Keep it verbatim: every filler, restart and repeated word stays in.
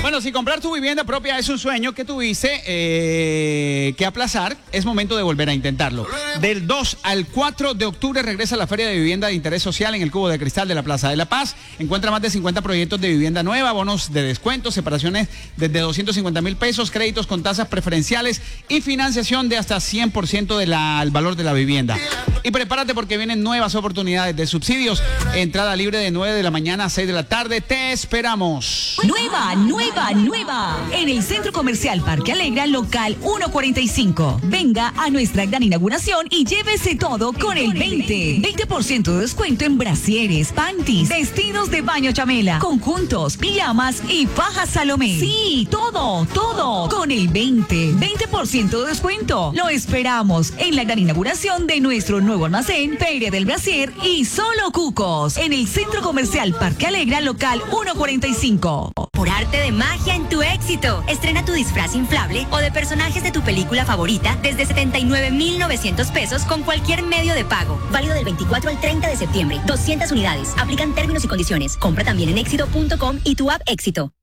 Bueno, si comprar tu vivienda propia es un sueño que tuviste eh, que aplazar, es momento de volver a intentarlo. Del dos al cuatro de octubre regresa la Feria de Vivienda de Interés Social en el Cubo de Cristal de la Plaza de la Paz. Encuentra más de cincuenta proyectos de vivienda nueva, bonos de descuento, separaciones desde doscientos cincuenta mil pesos, créditos con tasas preferenciales y financiación de hasta cien por ciento del valor de la vivienda. Y prepárate porque vienen nuevas oportunidades de subsidios. Entrada libre de nueve de la mañana a seis de la tarde. Te esperamos. Nueva, nueva, nueva. En el Centro Comercial Parque Alegra, local ciento cuarenta y cinco. Venga a nuestra gran inauguración y llévese todo con el veinte. veinte por ciento de descuento en brasieres, panties, vestidos de baño chamela, conjuntos, pijamas y fajas Salomé. Sí, todo, todo con el veinte. veinte por ciento de descuento. Lo esperamos en la gran inauguración de nuestro nuevo almacén, Feria del Brasier y Solo Cucos. En el Centro Comercial Parque Alegra, local ciento cuarenta y cinco. Por arte de magia en tu éxito. Estrena tu disfraz inflable o de personajes de tu película favorita desde setenta y nueve mil novecientos pesos con cualquier medio de pago. Válido del veinticuatro al treinta de septiembre. doscientas unidades. Aplican términos y condiciones. Compra también en éxito punto com y tu app Éxito.